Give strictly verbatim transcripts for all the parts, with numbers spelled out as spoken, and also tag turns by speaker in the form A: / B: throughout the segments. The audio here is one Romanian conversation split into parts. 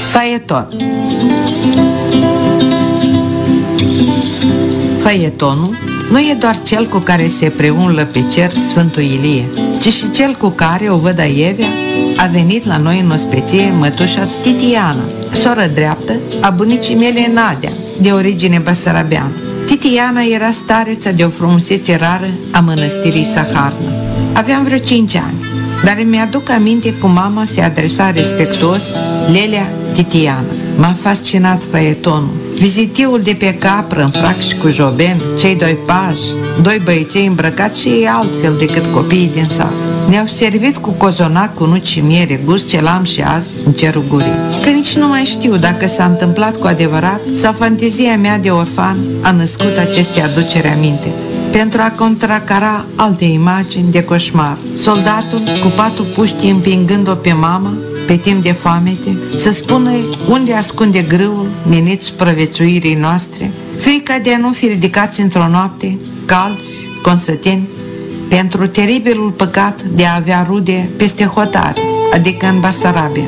A: Faeton. Faetonul nu e doar cel cu care se preumlă pe cer Sfântul Ilie, ci și cel cu care o văd Aievea a venit la noi în ospeție mătușa Titiana, soră dreaptă a bunicii mele Nadia, de origine basarabeană. Titiana era stareța de o frumusețe rară a mănăstirii Saharna. Aveam vreo cinci ani, dar îmi aduc aminte cum mama se adresa respectuos Lelea Titiana. M-a fascinat faetonul, vizitiul de pe capră în frac și cu joben, cei doi paji, doi băieței îmbrăcați și ei altfel decât copiii din sat. Ne-au servit cu cozonac, cu nuci și miere, gust ce l-am și azi în cerul gurii. Că nici nu mai știu dacă s-a întâmplat cu adevărat sau fantezia mea de orfan a născut aceste aduceri aminte, pentru a contracara alte imagini de coșmar. Soldatul cu patul puștii împingând-o pe mama pe timp de foamete, să spună unde ascunde grâul menit supraviețuirii noastre, frica de a nu fi ridicați într-o noapte, calți, consăteni, pentru teribilul păcat de a avea rude peste hotare, adică în Basarabia.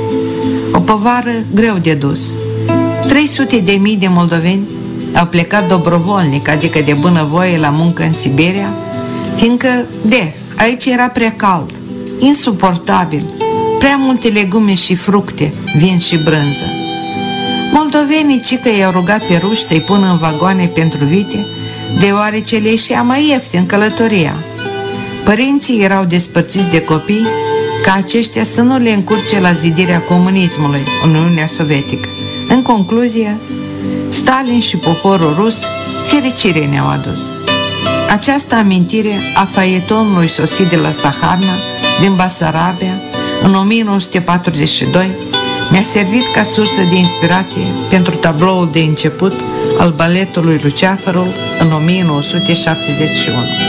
A: O povară greu de dus. trei sute de mii de moldoveni au plecat dobrovolnic, adică de bunăvoie, la muncă în Siberia, fiindcă, de, aici era prea cald, insuportabil, prea multe legume și fructe, vin și brânză. Moldovenii cică i-au rugat pe ruși să-i pună în vagoane pentru vite, deoarece le ieșea mai ieftin călătoria. Părinții erau despărțiți de copii, ca aceștia să nu le încurce la zidirea comunismului în Uniunea Sovietică. În concluzie, Stalin și poporul rus fericire ne-au adus. Această amintire a faetonului sosit de la Saharna, din Basarabia, în o mie nouă sute patruzeci și doi, mi-a servit ca sursă de inspirație pentru tabloul de început al baletului Luceafărul în o mie nouă sute șaptezeci și unu.